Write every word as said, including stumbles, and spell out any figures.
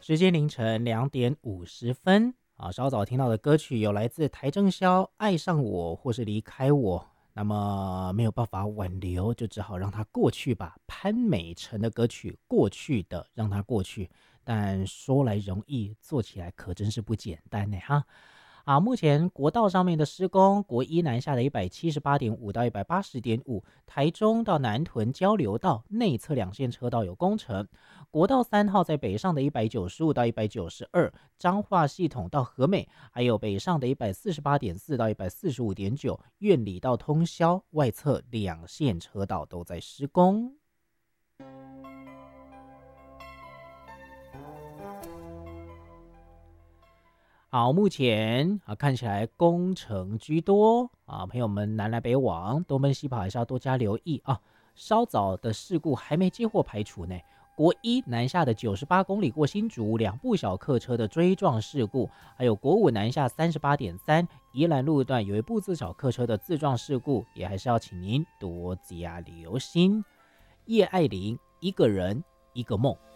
时间凌晨两点五十分啊，稍早听到的歌曲有来自邰正宵《爱上我》或是离开我，那么没有办法挽留，就只好让它过去吧。潘美辰的歌曲《过去的》，让它过去，但说来容易，做起来可真是不简单呢哈。啊，目前国道上面的施工，国一南下的一百七十八点五到一百八十点五，台中到南屯交流道内侧两线车道有工程。国道三号在北上的一百九十五到一百九十二，彰化系统到和美，还有北上的一百四十八点四到一百四十五点九，苑里到通霄外侧两线车道都在施工。好，目前啊看起来工程居多啊，朋友们南来北往、东奔西跑还是要多加留意啊。稍早的事故还没接获排除呢。国一南下的九十八公里过新竹，两部小客车的追撞事故，还有国五南下三十八点三宜兰路段有一部自小客车的自撞事故，也还是要请您多加留心。叶爱玲，一个人一个梦。